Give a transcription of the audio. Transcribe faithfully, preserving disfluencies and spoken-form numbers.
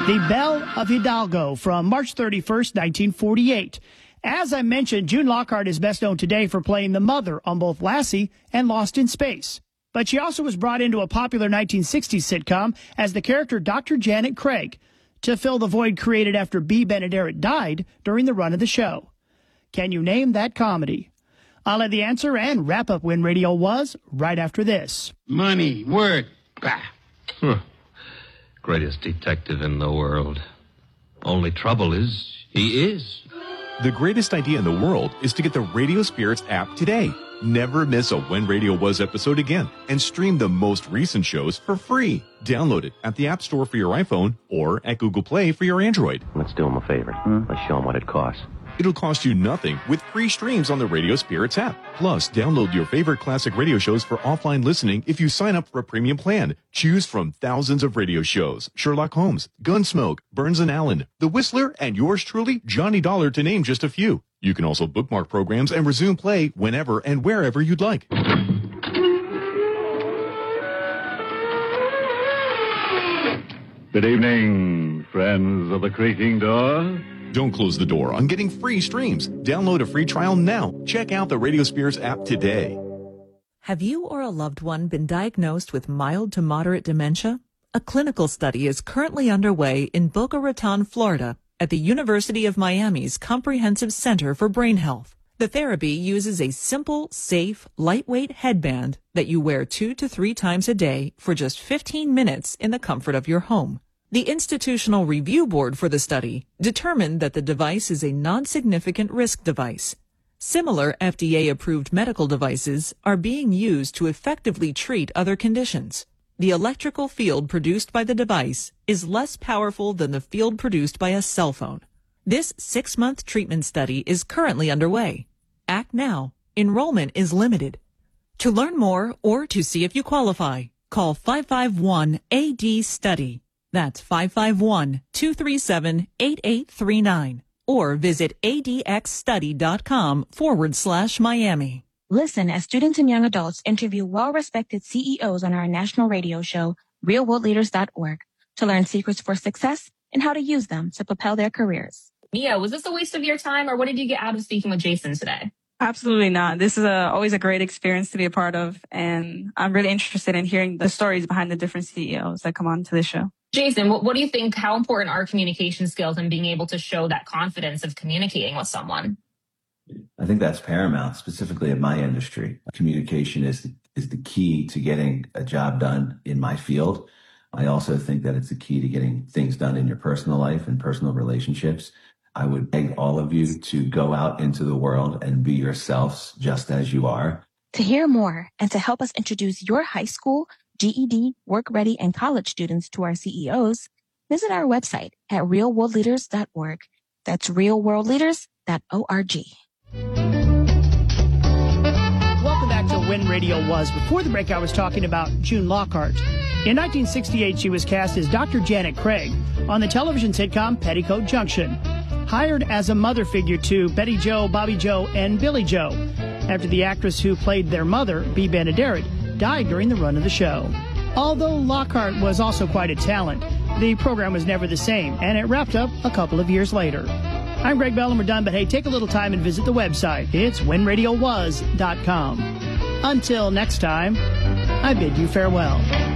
The Belle of Hidalgo from March thirty-first, nineteen forty-eight. As I mentioned, June Lockhart is best known today for playing the mother on both Lassie and Lost in Space. But she also was brought into a popular nineteen sixties sitcom as the character Doctor Janet Craig to fill the void created after Bea Benaderet died during the run of the show. Can you name that comedy? I'll have the answer and wrap up When Radio Was right after this. Money, work, bah. Huh. Greatest detective in the world. Only trouble is, he is. The greatest idea in the world is to get the Radio Spirits app today. Never miss a When Radio Was episode again and stream the most recent shows for free. Download it at the App Store for your iPhone or at Google Play for your Android. Let's do him a favor. Hmm? Let's show him what it costs. It'll cost you nothing with free streams on the Radio Spirits app. Plus, download your favorite classic radio shows for offline listening if you sign up for a premium plan. Choose from thousands of radio shows: Sherlock Holmes, Gunsmoke, Burns and Allen, The Whistler, and yours truly, Johnny Dollar, to name just a few. You can also bookmark programs and resume play whenever and wherever you'd like. Good evening, friends of the creaking door. Don't close the door on getting free streams. Download a free trial now. Check out the Radio Spirits app today. Have you or a loved one been diagnosed with mild to moderate dementia? A clinical study is currently underway in Boca Raton, Florida, at the University of Miami's Comprehensive Center for Brain Health. The therapy uses a simple, safe, lightweight headband that you wear two to three times a day for just fifteen minutes in the comfort of your home. The Institutional Review Board for the study determined that the device is a non-significant risk device. Similar F D A-approved medical devices are being used to effectively treat other conditions. The electrical field produced by the device is less powerful than the field produced by a cell phone. This six-month treatment study is currently underway. Act now. Enrollment is limited. To learn more or to see if you qualify, call five five one A D study. That's five five one, two three seven, eight eight three nine. Or visit adxstudy.com forward slash Miami. Listen as students and young adults interview well-respected C E Os on our national radio show, real world leaders dot org, to learn secrets for success and how to use them to propel their careers. Mia, was this a waste of your time, or what did you get out of speaking with Jason today? Absolutely not. This is a, always a great experience to be a part of, and I'm really interested in hearing the stories behind the different C E Os that come on to this show. Jason, what, what do you think, how important are communication skills and being able to show that confidence of communicating with someone? I think that's paramount, specifically in my industry. Communication is the, is the key to getting a job done in my field. I also think that it's the key to getting things done in your personal life and personal relationships. I would beg all of you to go out into the world and be yourselves just as you are. To hear more and to help us introduce your high school, G E D, work ready, and college students to our C E Os, visit our website at real world leaders dot org. That's real world leaders dot org. Welcome back to When Radio Was. Before the break, I was talking about June Lockhart. In nineteen sixty-eight, she was cast as Doctor Janet Craig on the television sitcom Petticoat Junction. Hired as a mother figure to Betty Jo, Bobby Joe, and Billy Joe, after the actress who played their mother, Bea Benaderet, died during the run of the show. Although Lockhart was also quite a talent, the program was never the same, and it wrapped up a couple of years later. I'm Greg Bell, and we're done, but hey, take a little time and visit the website. It's when radio was dot com. Until next time, I bid you farewell.